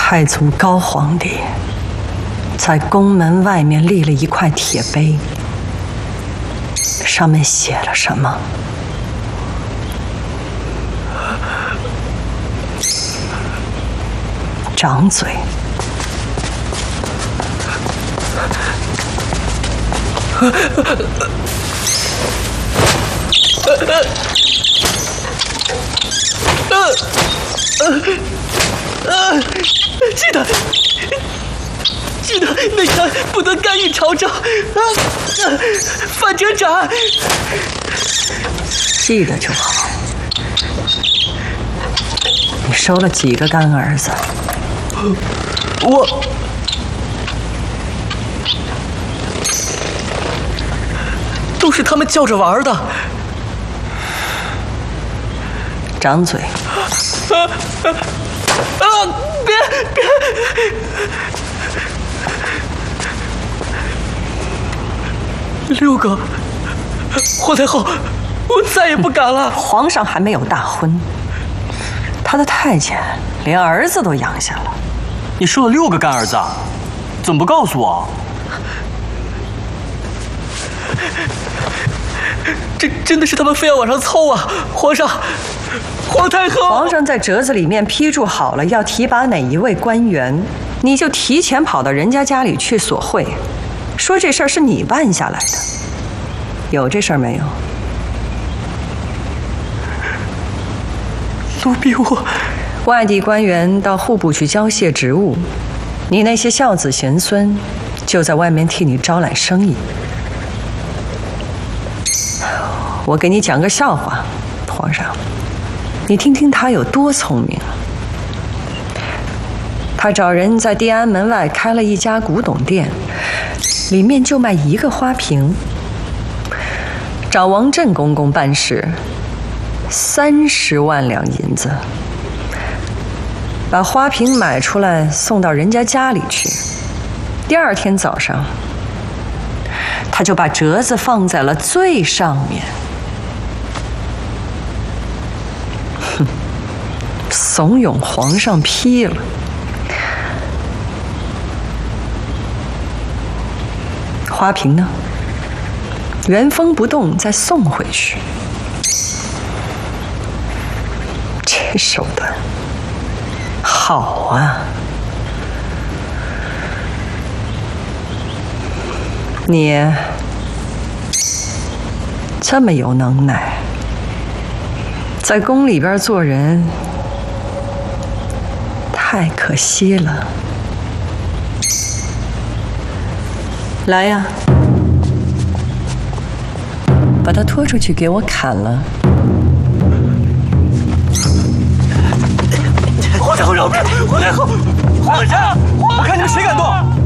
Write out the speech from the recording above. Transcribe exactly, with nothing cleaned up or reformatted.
太祖高皇帝在宫门外面立了一块铁碑，上面写了什么？掌嘴！ 记得，记得内臣不得干预朝政。啊，范哲斩。 记得就好。你收了几个干儿子？ 我。 都是他们叫着玩的。 掌嘴！ 啊啊啊！别别！六个，皇太后，我再也不敢了。 皇上还没有大婚，他的太监连儿子都养下了。 你生了六个干儿子，怎么不告诉我？ 这真的是他们非要往上凑啊！皇上，皇太后， 皇上在折子里面批注好了要提拔哪一位官员，你就提前跑到人家家里去索贿，说这事儿是你办下来的，有这事儿没有？ 奴婢我， 外地官员到户部去交卸职务，你那些孝子贤孙就在外面替你招揽生意。 我给你讲个笑话，皇上，你听听他有多聪明。他找人在地安门外开了一家古董店，里面就卖一个花瓶。找王振公公办事，三十万两银子，把花瓶买出来送到人家家里去。第二天早上，他就把折子放在了最上面。 哼，怂恿皇上批了。花瓶呢？原封不动再送回去。这手段好啊！你这么有能耐。 在宫里边做人，太可惜了。来呀，把他拖出去给我砍了！ 皇太后饶命！皇太后，皇上，我看你们谁敢动！